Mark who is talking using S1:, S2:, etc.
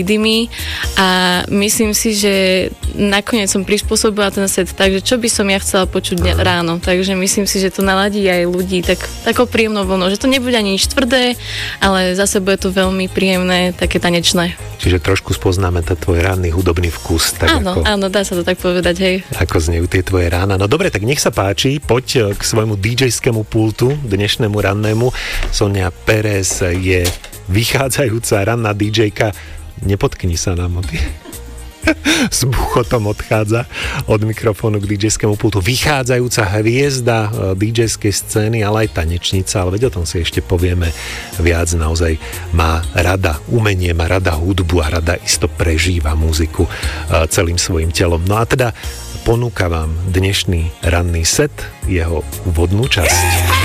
S1: rytmy a myslím si, že nakoniec som prispôsobila ten set, takže čo by som ja chcela počuť ráno, takže myslím si, že to naladí aj ľudí takou príjemnou vlnou, že to nebude ani nič tvrdé, ale zase bude to veľmi príjemné, také tanečné.
S2: Čiže trošku spoznáme ten tvoj ranný hudobný vkus. Tak
S1: áno, dá sa to tak povedať, hej.
S2: Ako znejú tie tvoje rána. No dobre, tak nech sa páči, poď k svojmu DJ-skému pultu, dnešnému rannému. Sonia Pérez je vychádzajúca ranná DJ-ka. Nepotkni sa nám. S buchotom odchádza od mikrofónu k DJ-skému pultu. Vychádzajúca hviezda DJ-skej scény, ale aj tanečnica, ale veď o tom si ešte povieme viac. Naozaj má rada umenie, má rada hudbu a rada isto prežíva muziku celým svojim telom. No a teda ponúka vám dnešný ranný set, jeho úvodnú časť.